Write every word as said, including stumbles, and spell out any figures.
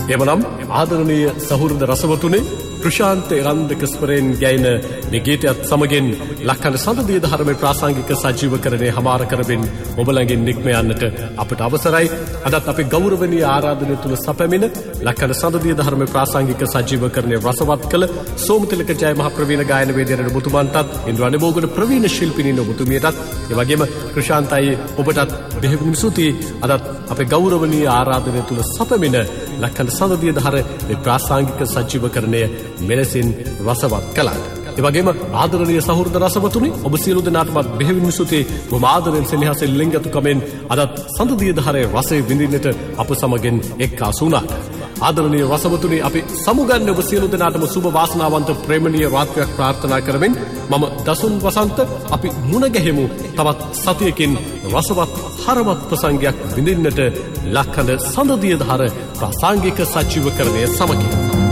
එමනම් ආදරණීය සහෘද රසවතුනේ ප්‍රශාන්ත එරන්දක ස්වරයෙන් ගැයෙන මේ ගීතයත් සමගින් ලක්කන සඳදිය ධර්මයේ ප්‍රාසංගික සජීවකරණය හමාර කරමින් ඔබ ළඟින් නික්ම යන්නට අපට අවසරයි. අදත් අපේ ගෞරවනීය ආරාධනය තුල සැපෙමින ලක්කන සඳදිය ධර්මයේ ප්‍රාසංගික සජීවකරණය රසවත් කළ සෝමතිලක ජය මහ ප්‍රවීණ ගායන වේදිකේ ඔබතුමන්ටත් ඉන්ද්‍රාණි බෝගන ප්‍රවීණ ශිල්පිනින් ඔබතුමියටත් ඒ වගේම ප්‍රශාන්තයි ඔබටත් බෙහෙවින් සුති. අදත් අපේ ගෞරවනීය ආරාධනය තුල සැපෙමින ලක්කන සඳදිය ධර්මයේ ප්‍රාසංගික සජීවකරණය මෙලෙසින් රසවත් කළා. ඒ වගේම ආදරණීය සහෘද රසවතුනි ඔබ සියලු දෙනාටම බෙහෙවින් සුතේ බොහොම ආදරෙන් සෙනෙහසෙන් ලිංගතුකමෙන් අදත් සඳදිය ධරේ රසය විඳින්නට අප සමගින් එක්කාසු වුණා. ආදරණීය රසවතුනි අපි සමුගන්න ඔබ සියලු දෙනාටම සුබ වාසනාවන්ත ප්‍රේමණීය රාත්‍රියක් ප්‍රාර්ථනා කරමින් මම දසුන් වසන්ත අපි මුණ ගැහෙමු තවත් සතියකින් රසවත් හරවත් ප්‍රසංගයක් විඳින්නට ලක්කඳ සඳදිය ධර ප්‍රාසංගික සජීවකරණය සමගින්.